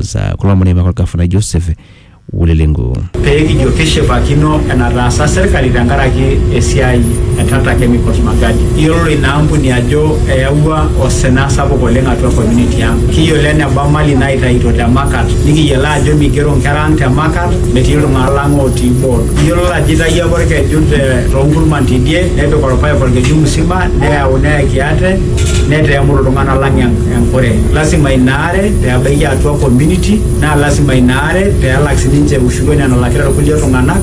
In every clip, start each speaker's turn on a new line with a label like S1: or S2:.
S1: Chemicals kulo mune bakol Gavana Joseph Ulelengo
S2: pegi jokeshe bakino enarasa serikali tenkaraki esiai Tata Chemicals Magadi iyolo ina ampuni ajo eyaua osena sapuk oleng atua community yang kiyiolo eneba mali naitaito te market nikiyiolo ajo migero nkera ang te market metii iltung'anak lang otii board iyolo ajo itayia orkeju toonkurman tidie nepik orpaip orkeju musima neyau neyaki ate netemuru iltung'anak lang enkure lazima inaare peebaiki atua community na lazima inaare peelak sininche ushuru nalakita kulie tung'anak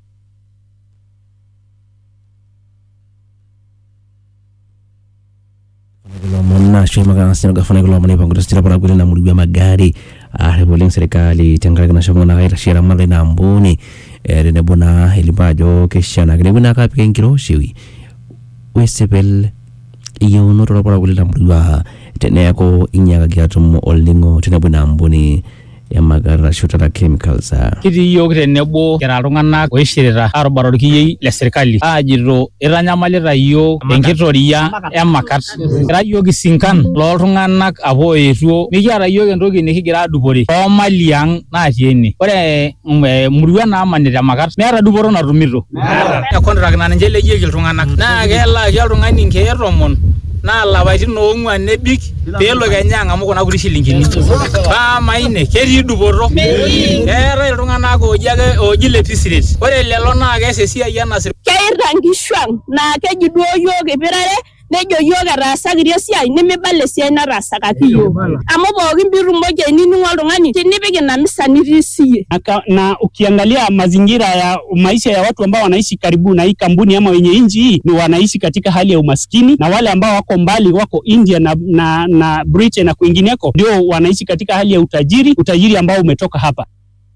S1: na shema kana sina Gavana kulo mune pango stira para kule na mulibia magari reboleng serikali tengaraki na shomo na gaita shira mali na mbuni rene bona elibajo keshana gele buna ka pengiro shiwi wesebel iyo no ro para kule na mulibia teneko inyaga giatum olingo tenabuna mbuni ya magara Tata Chemicals
S3: kiti yok tenebo kera iltung'anak oishirita arubaro kiyei le serikali ajito itanyamalita iyiok enkitoria emakat kira iyiok isinkan looltung'anak apa oetuo mikiata iyiok entoki nikigira adupore toomali ang natii ene ore murua naamanita emakat meeta dupoto natumito contract na ninche elekieki iltung'anak naa kelaki oltung'ani nkeek 10 na lapaitin oong'uan nebik peelo Kenya ang'amu kuna kuti shilingini maine ketii dupoto keetai iltung'anak oji le Pisiret ore lelo naa kees esiai ena
S4: keirta nkishuang naa keji duo yiok ipirare nejo yiok etaasakiti esiai nemibala esiai nataasakaki yiok amu pookin piitumoki ainining'o oltung'ani tinipik ina misa nitii siye
S3: na ukiangalia mazingira ya maisha ya watu ambao wanaishi karibu na hii kampuni ama wenye nchi hii ni wanaishi katika hali ya umaskini na wale ambao wako mbali wako India na Britain na kwingineko ndio wanaishi katika hali ya utajiri ambao umetoka hapa.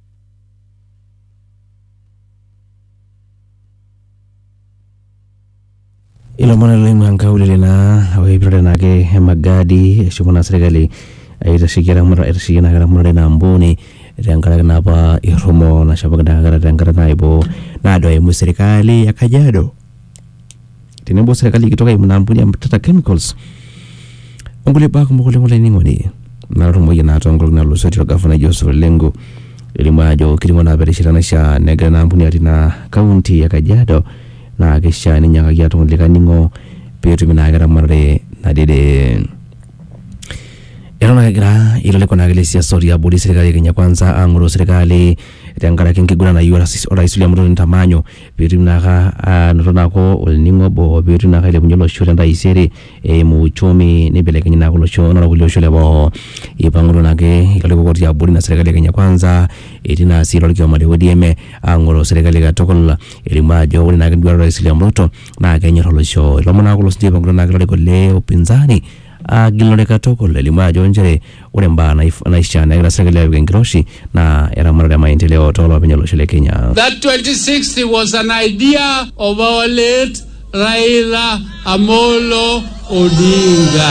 S1: ilo mwana lenga ulile na webra nake Magadi shumana serikali itashikira gara mura na mboni rangara na ba iromo na shabaga rangara na ibo na do mu serikali ya Kajiado tinebo serikali kitoka imnambuni ya Tata Chemicals ongole ba kumukole ningoni na romo yana tongol na lusoti Gavana Joseph Lengo elimajo kilimo na berishana sha nega na mbuni atina county ya Kajiado na kesha ni nyanga ya tongoleka ningo petu minagara mare na dede erona gira ile kona iglesia soria bodi serikali Kenya Kwanza anguro serikali tangara kingiguna na rais William Ruto ntamanyo petu minaka notonako olningo bo petu minaka ile bunyolo shore nda isere mu uchumi nibele Kenya nakulo sho na kulo shole bo ipangulo nake ile kokoti ya bodi na serikali Kenya Kwanza itina silo kwa mali ODM anguro serikali gatokola elimajo wali nake ndwa rais William Ruto na Kenya rolo sho lomona kulo sije pangulo nake ile kole upinzani gilore katoko lelimajo njere ule mba naisha na ila serikali ya Ngiroshi na era mara ya maendeleo tolo penyolo shule Kenya.
S5: That 2060 was an idea of our late Raila Amolo Odinga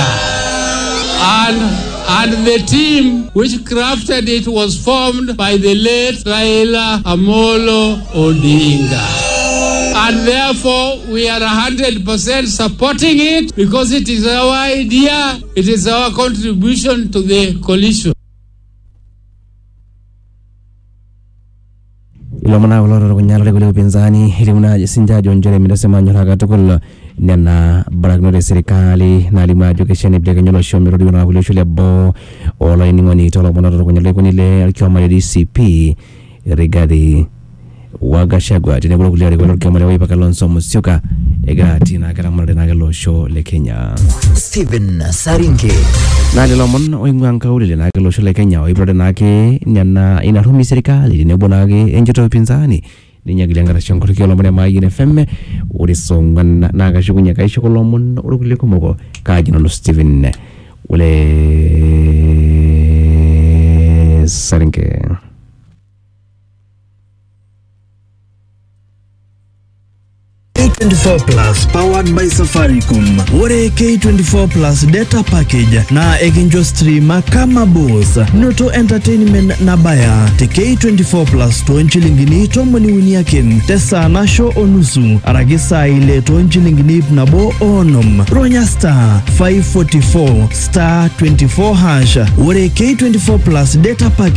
S5: and the team which crafted it was formed by the late Raila Amolo Odinga. And therefore, we are 100% supporting it because it is our idea, it is our contribution to the coalition.
S1: Ilomana uloro kunyala kule upinzani ilimuna sinjajo njere midasema nyola katokolo nena baragnore serikali na limajo kesheni bleke nyolo shomero diwana kule shule bo ola iningoni tolo monoro kunyala kunile alkioma DCP Rigathi Wagashagwa tinebolo kuliari kwa lorkia mwale waipa Kalonzo Musyoka egati na kara mwale na kalo show le Kenya
S6: Stephen Saringe
S1: na lilomon oinguanka ulile na kalo show le Kenya waipa nake nyana inarumi serikali tinebo nake enjoto upinzani ninyagilanga shongoro kilo mwale maigine femme urisongana na kashukunya kaisho kolomon urukule kumoko kajino lo Stephen ule Saringe
S7: K24 Plus powered by Safaricom. Ore K24 Plus data package na ekinjo streama kama boss. Noto entertainment na baya. Te K24 Plus tonchilingini tomoni winiakin. Tesa na show onusu. Aragisa ile tonchilingini nabo onom. Ronya star 544 star 24 hash. Ore K24 Plus data package